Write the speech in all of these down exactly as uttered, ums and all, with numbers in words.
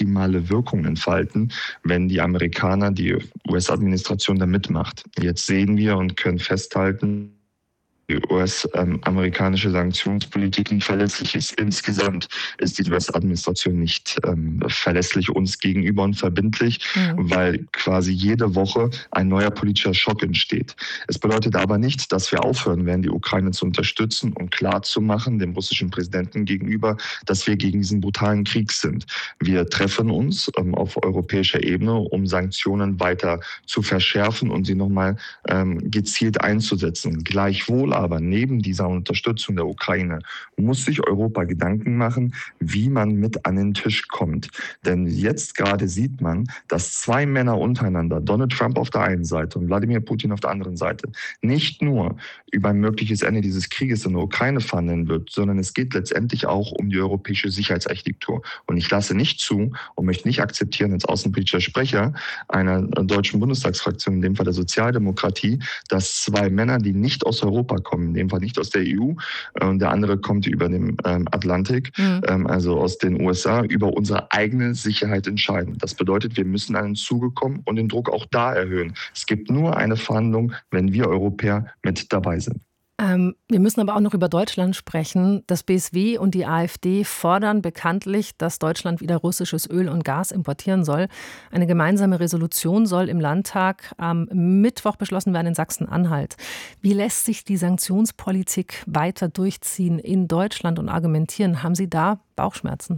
maximale Wirkung entfalten, wenn die Amerikaner, die U S-Administration da mitmacht. Jetzt sehen wir und können festhalten, die U S-amerikanische Sanktionspolitik nicht verlässlich ist. Insgesamt ist die U S-Administration nicht ähm, verlässlich uns gegenüber und verbindlich, mhm. weil quasi jede Woche ein neuer politischer Schock entsteht. Es bedeutet aber nicht, dass wir aufhören werden, die Ukraine zu unterstützen und klarzumachen dem russischen Präsidenten gegenüber, dass wir gegen diesen brutalen Krieg sind. Wir treffen uns ähm, auf europäischer Ebene, um Sanktionen weiter zu verschärfen und sie nochmal ähm, gezielt einzusetzen. Gleichwohl aber neben dieser Unterstützung der Ukraine muss sich Europa Gedanken machen, wie man mit an den Tisch kommt. Denn jetzt gerade sieht man, dass zwei Männer untereinander, Donald Trump auf der einen Seite und Wladimir Putin auf der anderen Seite, nicht nur über ein mögliches Ende dieses Krieges in der Ukraine verhandeln wird, sondern es geht letztendlich auch um die europäische Sicherheitsarchitektur. Und ich lasse nicht zu und möchte nicht akzeptieren als außenpolitischer Sprecher einer deutschen Bundestagsfraktion, in dem Fall der Sozialdemokratie, dass zwei Männer, die nicht aus Europa kommen, in dem Fall nicht aus der E U, und der andere kommt über den ähm, Atlantik, mhm. ähm, also aus den U S A, über unsere eigene Sicherheit entscheiden. Das bedeutet, wir müssen an den Zuge kommen und den Druck auch da erhöhen. Es gibt nur eine Verhandlung, wenn wir Europäer mit dabei sind. Ähm, wir müssen aber auch noch über Deutschland sprechen. Das B S W und die AfD fordern bekanntlich, dass Deutschland wieder russisches Öl und Gas importieren soll. Eine gemeinsame Resolution soll im Landtag am Mittwoch beschlossen werden in Sachsen-Anhalt. Wie lässt sich die Sanktionspolitik weiter durchziehen in Deutschland und argumentieren? Haben Sie da Bauchschmerzen?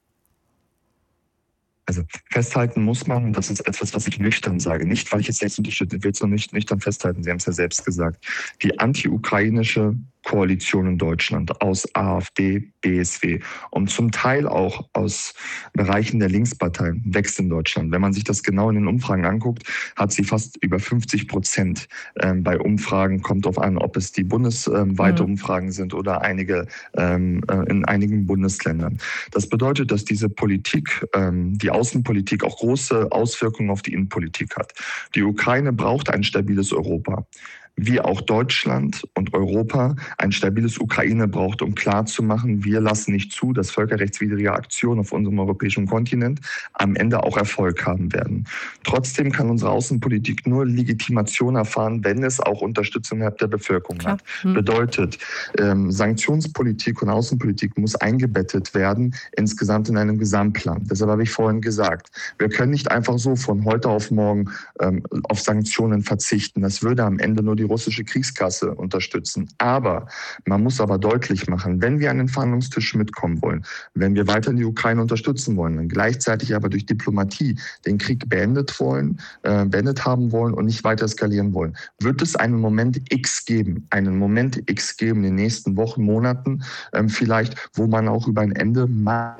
Also festhalten muss man, und das ist etwas, was ich nüchtern sage, nicht, weil ich es selbst unterstütze, ich will es noch nicht nüchtern festhalten, Sie haben es ja selbst gesagt, die anti-ukrainische Koalition in Deutschland aus AfD, B S W und zum Teil auch aus Bereichen der Linksparteien wächst in Deutschland. Wenn man sich das genau in den Umfragen anguckt, hat sie fast über fünfzig Prozent ähm, bei Umfragen. Kommt darauf an, ob es die bundesweite mhm. Umfragen sind oder einige ähm, in einigen Bundesländern. Das bedeutet, dass diese Politik, ähm, die Außenpolitik auch große Auswirkungen auf die Innenpolitik hat. Die Ukraine braucht ein stabiles Europa. Wie auch Deutschland und Europa ein stabiles Ukraine braucht, um klarzumachen, wir lassen nicht zu, dass völkerrechtswidrige Aktionen auf unserem europäischen Kontinent am Ende auch Erfolg haben werden. Trotzdem kann unsere Außenpolitik nur Legitimation erfahren, wenn es auch Unterstützung der Bevölkerung Klar. hat. Hm. Bedeutet, ähm, Sanktionspolitik und Außenpolitik muss eingebettet werden, insgesamt in einem Gesamtplan. Deshalb habe ich vorhin gesagt, wir können nicht einfach so von heute auf morgen ähm, auf Sanktionen verzichten. Das würde am Ende nur die russische Kriegskasse unterstützen. Aber man muss aber deutlich machen, wenn wir an den Verhandlungstisch mitkommen wollen, wenn wir weiterhin die Ukraine unterstützen wollen, und gleichzeitig aber durch Diplomatie den Krieg beendet wollen, äh, beendet haben wollen und nicht weiter eskalieren wollen, wird es einen Moment X geben, einen Moment X geben in den nächsten Wochen, Monaten ähm, vielleicht, wo man auch über ein Ende mal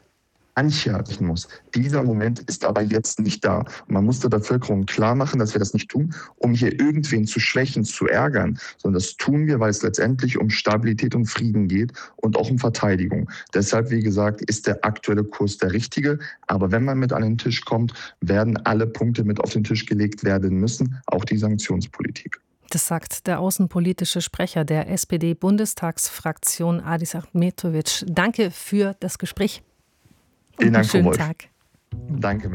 anschärfen muss. Dieser Moment ist aber jetzt nicht da. Und man muss der Bevölkerung klar machen, dass wir das nicht tun, um hier irgendwen zu schwächen, zu ärgern, sondern das tun wir, weil es letztendlich um Stabilität und Frieden geht und auch um Verteidigung. Deshalb, wie gesagt, ist der aktuelle Kurs der richtige. Aber wenn man mit an den Tisch kommt, werden alle Punkte mit auf den Tisch gelegt werden müssen, auch die Sanktionspolitik. Das sagt der außenpolitische Sprecher der S P D-Bundestagsfraktion, Adis Ahmetović. Danke für das Gespräch. Vielen Dank, schönen Frau Wolf. Tag. Danke.